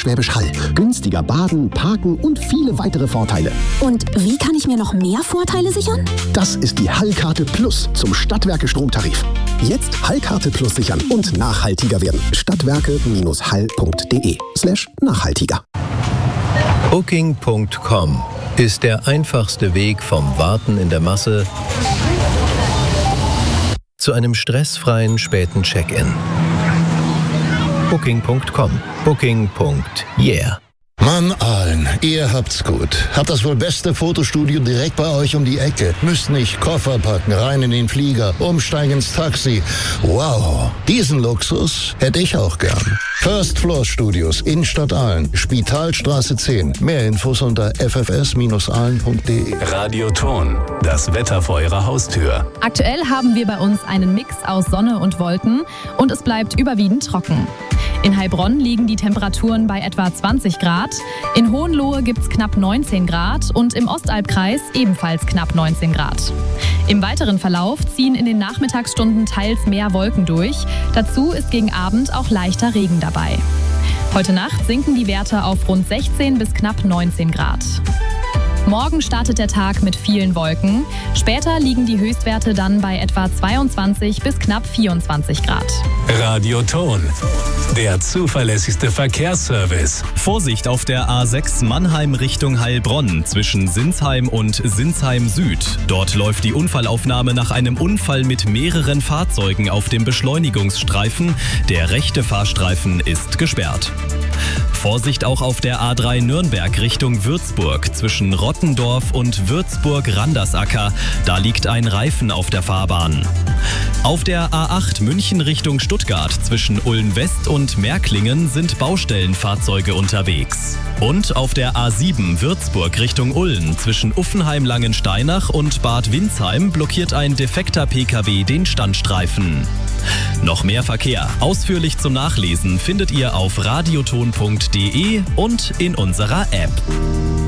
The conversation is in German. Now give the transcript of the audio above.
Schwäbisch Hall. Günstiger baden, parken und viele weitere Vorteile. Und wie kann ich mir noch mehr Vorteile sichern? Das ist die Hallkarte Plus zum Stadtwerke-Stromtarif. Jetzt Hallkarte Plus sichern und nachhaltiger werden. Stadtwerke-hall.de/nachhaltiger. Booking.com ist der einfachste Weg vom Warten in der Masse zu einem stressfreien späten Check-in. Booking.com. Booking.yeah. Mann, Aalen, ihr habt's gut. Habt das wohl beste Fotostudio direkt bei euch um die Ecke. Müsst nicht Koffer packen, rein in den Flieger, umsteigen ins Taxi. Wow, diesen Luxus hätte ich auch gern. First Floor Studios, Innenstadt Aalen, Spitalstraße 10. Mehr Infos unter ffs-aalen.de. Radioton, das Wetter vor Ihrer Haustür. Aktuell haben wir bei uns einen Mix aus Sonne und Wolken und es bleibt überwiegend trocken. In Heilbronn liegen die Temperaturen bei etwa 20 Grad, in Hohenlohe gibt es knapp 19 Grad und im Ostalbkreis ebenfalls knapp 19 Grad. Im weiteren Verlauf ziehen in den Nachmittagsstunden teils mehr Wolken durch, dazu ist gegen Abend auch leichter Regen dabei. Heute Nacht sinken die Werte auf rund 16 bis knapp 19 Grad. Morgen startet der Tag mit vielen Wolken. Später liegen die Höchstwerte dann bei etwa 22 bis knapp 24 Grad. Radioton, der zuverlässigste Verkehrsservice. Vorsicht auf der A6 Mannheim Richtung Heilbronn zwischen Sinsheim und Sinsheim Süd. Dort läuft die Unfallaufnahme nach einem Unfall mit mehreren Fahrzeugen auf dem Beschleunigungsstreifen. Der rechte Fahrstreifen ist gesperrt. Vorsicht auch auf der A3 Nürnberg Richtung Würzburg zwischen Rottendorf und Würzburg-Randersacker. Da liegt ein Reifen auf der Fahrbahn. Auf der A8 München Richtung Stuttgart zwischen Ulm-West und Märklingen sind Baustellenfahrzeuge unterwegs. Und auf der A7 Würzburg Richtung Ulm zwischen Uffenheim-Langensteinach und Bad Windsheim blockiert ein defekter Pkw den Standstreifen. Noch mehr Verkehr, ausführlich zum Nachlesen, findet ihr auf radioton.de und in unserer App.